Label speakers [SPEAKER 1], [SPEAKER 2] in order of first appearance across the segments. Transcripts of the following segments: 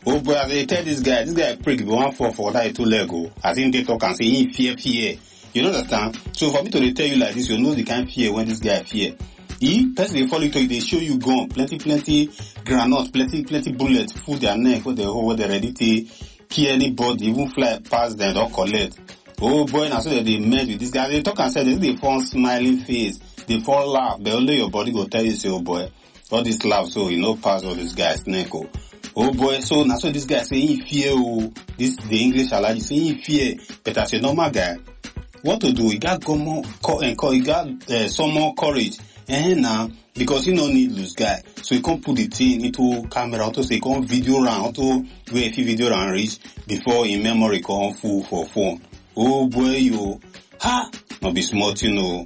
[SPEAKER 1] Oh boy, as they tell this guy prick be one for that 2 leg. As in they talk and say he fear. You understand? So for me to tell you like this, you know the kind of fear when this guy fear. He person they follow to they show you gun, plenty granite, plenty bullets full their neck where they ready to kill anybody, even fly past them, don't collect. Oh boy, now so that they met with this guy. They talk and say they fall smiling face, they fall laugh, but only your body go tell you say, oh boy, all this laugh, so you know pass all this guy's neck. Oh boy, so now so this guy say he fear this the English Alhaji say he fear, but as a normal guy, what to do? He got some more courage. And now, because he no need lose guy, so he can't put the thing into camera, auto so he can't video round, auto where if he video round reach before in memory come full for phone. Oh boy, you, not be smart, you know.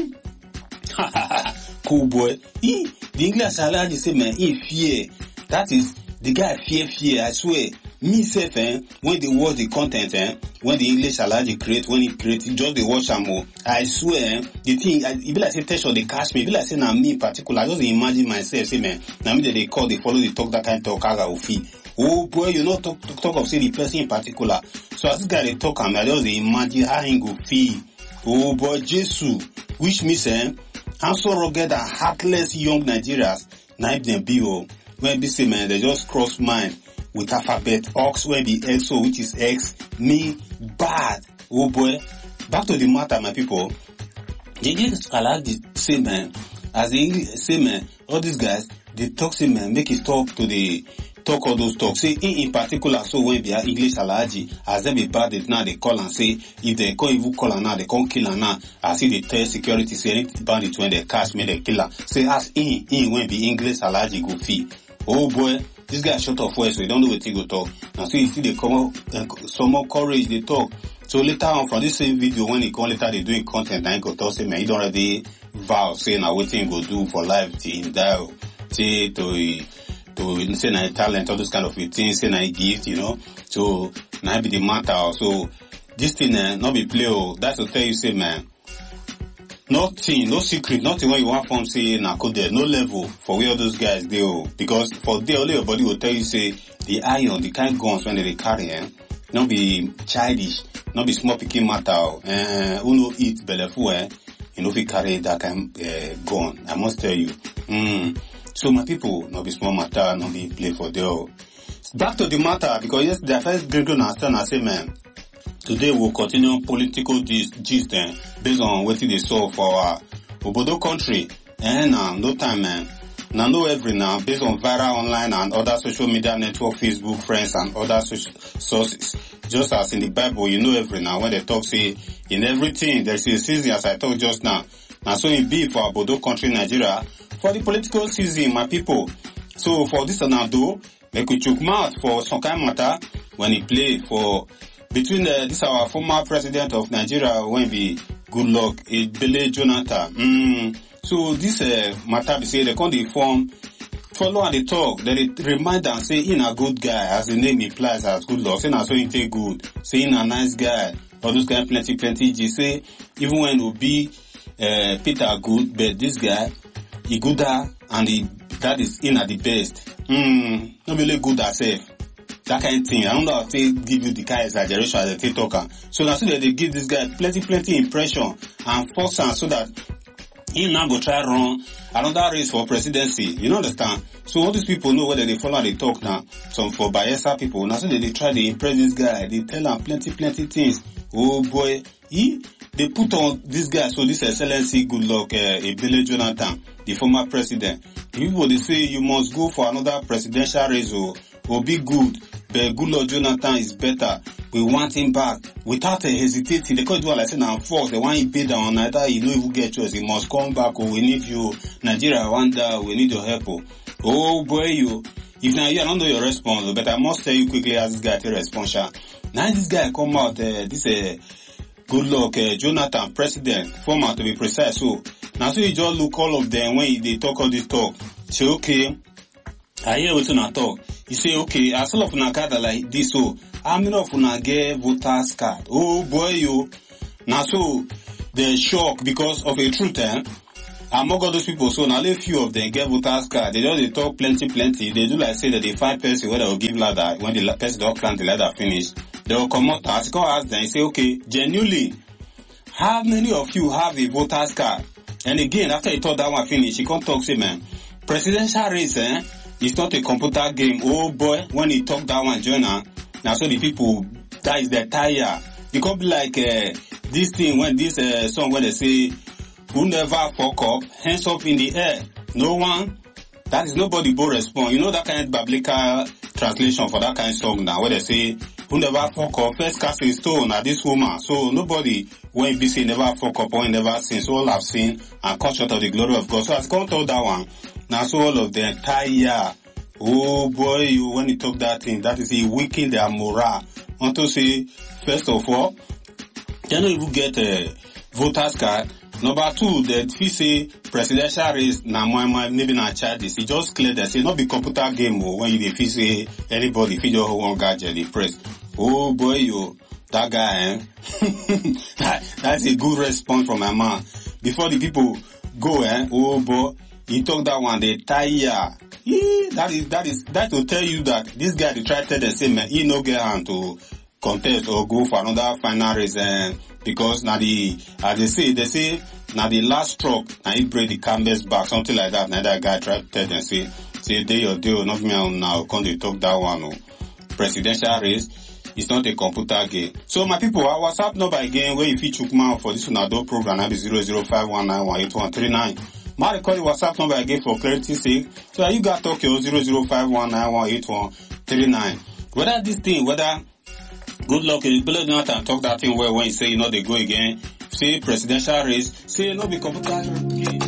[SPEAKER 1] Cool boy. The English Alhaji say man, he fear. That is, the guy fear, I swear. Me self, when they watch the content, when the English Alhaji when he create, just they watch them more. I swear, the thing, it be like say tension they catch me. It be like say now me in particular, I just imagine myself, say man, now me that they call, they follow, they talk that kind of talk, as I will feel. Oh boy, you know, talk of say the person in particular. So as this guy they talk, I just imagine how he go feel. Oh boy, Jesus, which means, I'm so rugged and heartless young Nigerians, now them be, when they say man, they just cross mind. With alphabet Ox where the XO which is X me bad. Oh boy. Back to the matter, my people. The English Alhaji say man, as the English say man, all these guys they talk say man, make it talk to the talk all those talk. Say in particular, so when they are English Alhaji, as they be bad it now they call and say if they can't even call her now, they can't kill her now. I see the tell security say anything bandit when they catch me they kill her. Say as in when the English Alhaji go fee. Oh boy. This guy shut off voice, so he don't know what he go talk. Now so you see they come up, some more courage they talk. So later on from this same video, when he come later they doing content, and he go talk say man, he don't already vow say now what he go do for life till he die. Say to say na talent, all those kind of things, say na gift, you know. So now be the matter. So this thing not be play. That's to tell you say man. Nothing, no secret, nothing when you want from say na coded, no level for where all those guys do. Because for there only your body will tell you say the iron, the kind guns when they carry, not be childish, not be small picking matter, who no eat belefu, you know if you carry that kind gun. I must tell you. So my people, not be small matter, not be play for there. Back to the matter, because yesterday I first bring on and I say man, today we'll continue political gist based on what they saw for our Obodo country. And no time, man. Now know every now based on viral online and other social media network, Facebook, friends and other social sources. Just as in the Bible, you know every now when they talk say in everything there's a season as I told just now. Now so it be for Obodo country Nigeria for the political season, my people. So for this now do make we chook mouth for some kind of matter when he play for between this our former president of Nigeria when be Goodluck Ebele Jonathan. So this matter be say they can't inform follow and they talk, then they remind and say he a good guy as the name implies as Goodluck. Say na so he take good, say he a nice guy, all those guys plenty G say even when it be Peter good, but this guy he gooder and that is in at the best. Not really good herself. That kind of thing. I don't know how to give you the kind of exaggeration as a TikToker. So now so that they give this guy plenty impression and force him so that he now go try run another race for presidency. You know understand? So all these people know whether they follow the talk now. Some for Bayelsa people. Now so that they try to impress this guy. They tell him plenty things. Oh boy. They put on this guy, so this excellency Goodluck Ebele Jonathan, the former president. The people they say you must go for another presidential race or be good. But Goodluck Jonathan is better. We want him back without hesitating. They can't do like say now force. They want him pay down. Either he don't even get choice. He must come back. Or we need you. Nigeria, Rwanda, we need your help. Oh boy, you. If now you, I don't know your response, but I must tell you quickly as this guy to respond. Now this guy come out. This Goodluck Jonathan, president, former to be precise. So now so you just look all of them when they talk all this talk. Say okay. I hear what you talk. You say, okay, as all of una card like this, so how many of una get voters card? Oh boy, you. Now so, the shock because of a truth, among all those people, so now only few of them get voters card. They just they talk plenty. They do like say that they find person where they will give ladder when the person don't plant the ladder finish. They will come out and ask them and say, okay, genuinely, how many of you have a voters card? And again, after he talk that one finish, he can't talk say, man, presidential race, it's not a computer game. Oh boy, when he talk that one, joiner, now so the people, that is their tire. It could be like this thing when this song where they say, who never fuck up, hands up in the air. No one, that is nobody will respond. You know that kind of biblical translation for that kind of song now where they say, who never fuck up, first cast a stone at this woman. So nobody, when be say never fuck up or never sin, so all have seen and come short of the glory of God. So as come to that one, now so all of them tire. Oh boy, you when you talk that thing, that is a weaken their morale. Want to say, first of all, they don't even get a voters card. Number two, that if you say presidential race, maybe not charges. It just clear that say not be computer game when you if you say anybody, if you just want gadget, the press. Oh boy, you, that guy, that's a good response from my man. Before the people go, oh boy, he talk that one, they tire. That will tell you that this guy, they try to tell the same man, he no get hand to contest or go for another final race, because now they say, now the last stroke, now he break the canvas back, something like that. Now that guy try to tell them, say, day or day, not me on now, come they talk that one, presidential race, it's not a computer game. So my people, our WhatsApp number again, where if you chook man for this Unado program, that is 0051918139. My record WhatsApp number again for clarity sake. So you got talk your 0051918139. Whether this thing, whether good luck, you better not talk that thing where when you say, they go again, say presidential race, say no be computer game.